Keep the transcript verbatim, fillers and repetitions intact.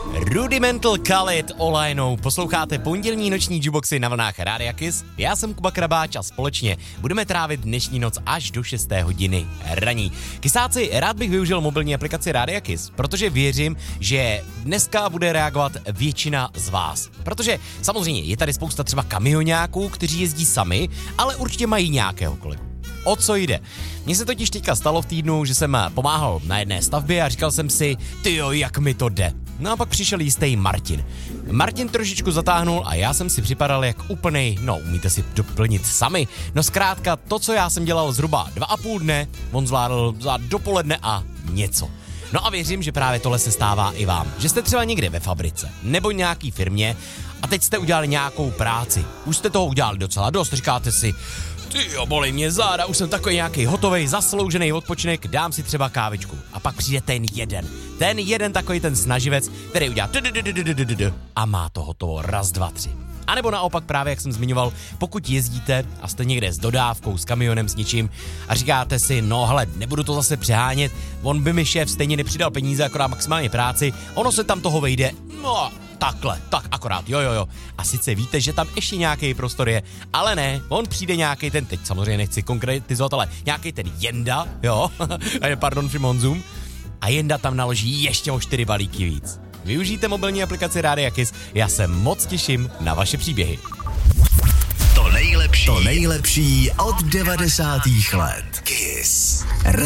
Rudimental Khalid Olajnou. Posloucháte pondělní noční jukeboxy na vlnách Rádia Kiss. Já jsem Kuba Krabáč a společně budeme trávit dnešní noc až do šesté hodiny raní. Kysáci, rád bych využil mobilní aplikaci Rádia Kiss, protože věřím, že dneska bude reagovat většina z vás. Protože samozřejmě je tady spousta třeba kamioňáků, kteří jezdí sami, ale určitě mají nějakého kolegu. O co jde? Mně se totiž teďka stalo v týdnu, že jsem pomáhal na jedné stavbě a říkal jsem si, tyjo, jak mi to jde. No a pak přišel jistý Martin. Martin trošičku zatáhnul a já jsem si připadal jak úplnej, no umíte si doplnit sami. No zkrátka to, co já jsem dělal zhruba dva a půl dne, on zvládl za dopoledne a něco. No a věřím, že právě tohle se stává i vám. Že jste třeba někde ve fabrice nebo nějaký firmě a teď jste udělali nějakou práci. Už jste toho udělali docela dost, říkáte si, tyjo, bolí mě záda, už jsem takový nějaký hotovej, zasloužený odpočinek, dám si třeba kávičku. A pak přijde ten jeden, ten jeden takový ten snaživec, který udělá a má to hotovo, raz, dva, tři. A nebo naopak právě, jak jsem zmiňoval, pokud jezdíte a jste někde s dodávkou, s kamionem, s ničím a říkáte si, no hele, nebudu to zase přehánět, on by mi šéf stejně nepřidal peníze, akorát maximálně práci, ono se tam toho vejde, no takhle, tak akorát, jo, jo, jo. A sice víte, že tam ještě nějaký prostor je, ale ne, on přijde nějaký ten, teď samozřejmě nechci konkretizovat, ale nějaký ten Jenda, jo, pardon, Frimonzum, a Jenda tam naloží ještě o čtyři balíky víc. Využijte mobilní aplikaci Rádia Kiss, já se moc těším na vaše příběhy. To nejlepší, to nejlepší od devadesátých let. Kiss.